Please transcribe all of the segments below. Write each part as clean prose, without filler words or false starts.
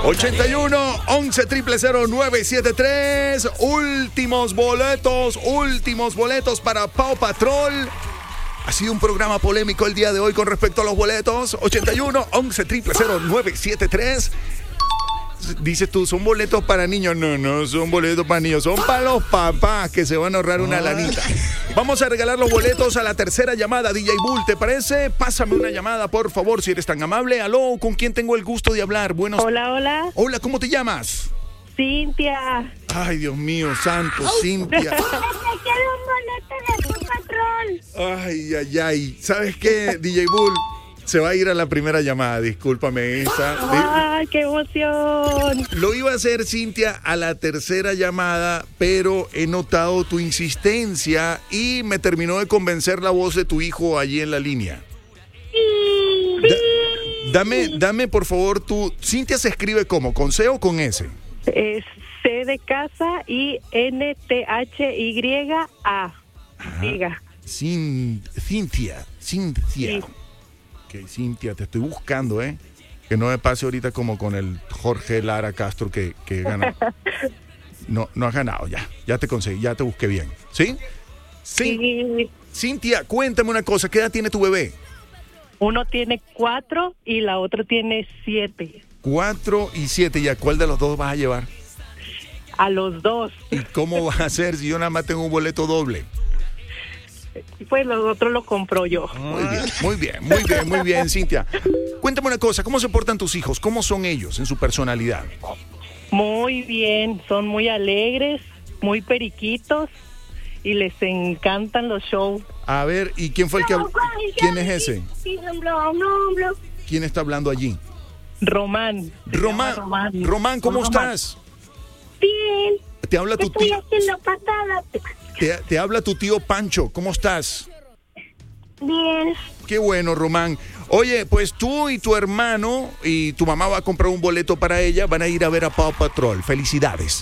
81 11 973. Últimos boletos para Paw Patrol. Ha sido un programa polémico el día de hoy con respecto a los boletos. 81 11 973. Dices tú, ¿son boletos para niños? No son boletos para niños. Son para los papás que se van a ahorrar una lanita. Vamos a regalar los boletos a la tercera llamada. DJ Bull, ¿te parece? Pásame una llamada, por favor, si eres tan amable. Aló, ¿con quién tengo el gusto de hablar? Hola. Hola, ¿cómo te llamas? Cintia. Ay, Dios mío, santo, Cintia. Quiero un boleto de Paw Patrol. Ay. ¿Sabes qué, DJ Bull? Se va a ir a la primera llamada, discúlpame esa. ¡Ay, qué emoción! Lo iba a hacer, Cintia, a la tercera llamada, pero he notado tu insistencia y me terminó de convencer la voz de tu hijo allí en la línea. Dame, por favor, Cintia se escribe ¿cómo? ¿Con C o con S? Es C de casa y NTHYA. Diga. Cintia. Sí. Ok, Cintia, te estoy buscando, que no me pase ahorita como con el Jorge Lara Castro que gana. No has ganado, ya te conseguí, ya te busqué bien. ¿Sí? Sí. Cintia, cuéntame una cosa, ¿qué edad tiene tu bebé? Uno tiene 4 y la otra tiene 7. 4 y 7, ¿y a cuál de los dos vas a llevar? A los dos. ¿Y cómo vas a hacer si yo nada más tengo un boleto doble? Pues los otros los compro yo. Muy bien, Cintia. Cuéntame una cosa, ¿cómo se portan tus hijos? ¿Cómo son ellos en su personalidad? Muy bien, son muy alegres, muy periquitos y les encantan los shows. A ver, ¿y quién fue el que habló? ¿Quién es ese? ¿Quién está hablando allí? Román, ¿cómo estás? Bien. Te habla tu Estoy tío. haciendo patadas. Te habla tu tío Pancho, ¿cómo estás? Bien. Qué bueno, Román. Oye, pues tú y tu hermano y tu mamá va a comprar un boleto para ella, van a ir a ver a Paw Patrol. Felicidades.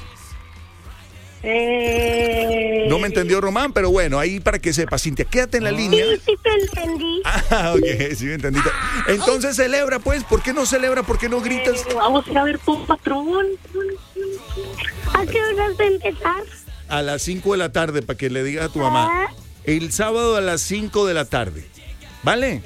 No me entendió Román, pero bueno, ahí para que sepas, Cintia, quédate en la línea. Sí, te entendí. Ok, sí me entendiste. Entonces celebra, pues, ¿por qué no celebra? ¿Por qué no gritas? Vamos a ir a ver Paw Patrol. ¿A qué horas de empezar? A las 5 de la tarde, para que le digas a tu mamá. El sábado a las 5 de la tarde. ¿Vale?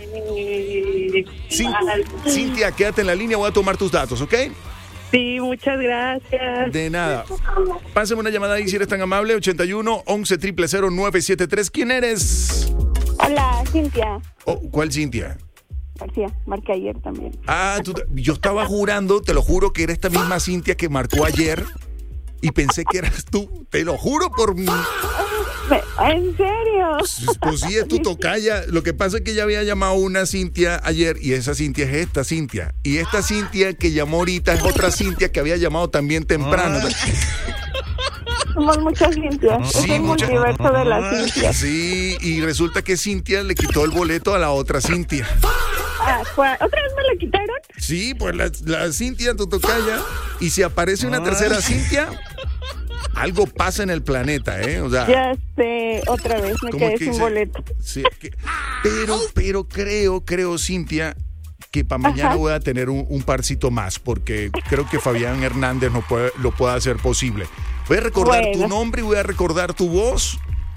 Cintia, quédate en la línea, voy a tomar tus datos, ¿ok? Sí, muchas gracias. De nada. Pásame una llamada ahí si eres tan amable. 81 11 973. ¿Quién eres? Hola, Cintia. Oh, ¿cuál Cintia? García, marqué ayer también. Yo estaba jurando, te lo juro, que era esta misma Cintia que marcó ayer y pensé que eras tú. Te lo juro por mí. ¿En serio? Pues sí, es tu tocaya. Lo que pasa es que ya había llamado una Cintia ayer y esa Cintia es esta Cintia. Y esta Cintia que llamó ahorita es otra Cintia que había llamado también temprano. Somos muchas Cintias. Sí, es el multiverso de las Cintias. Sí, y resulta que Cintia le quitó el boleto a la otra Cintia. ¿Otra vez me lo quitaron? Sí, pues la Cintia, tu tocaya. Y si aparece una tercera Cintia, algo pasa en el planeta, O sea, ya sé, otra vez me quedé sin boleto. Sí, pero creo, Cintia, que para mañana voy a tener un parcito más, porque creo que Fabián Hernández lo puede hacer posible. Voy a recordar tu nombre y voy a recordar tu voz.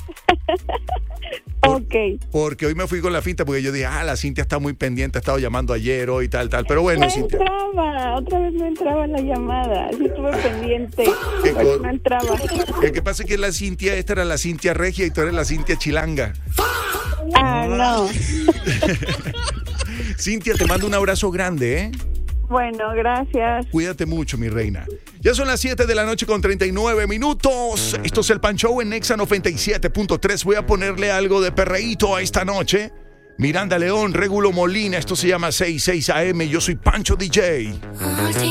Ok. Porque hoy me fui con la finta, porque yo dije, la Cintia está muy pendiente, ha estado llamando ayer, hoy, tal. Pero bueno, Cintia. Otra vez no entraba la llamada. Sí estuve pendiente, pero no entraba. El que pasa es que la Cintia, esta era la Cintia Regia y tú eres la Cintia Chilanga. No. Cintia, te mando un abrazo grande, Bueno, gracias. Cuídate mucho, mi reina. Ya son las 7 de la noche con 39 minutos. Esto es el Pan Show en Nexa 97.3. Voy a ponerle algo de perreíto a esta noche. Miranda León, Régulo Molina. Esto se llama 66 AM. Yo soy Pancho DJ.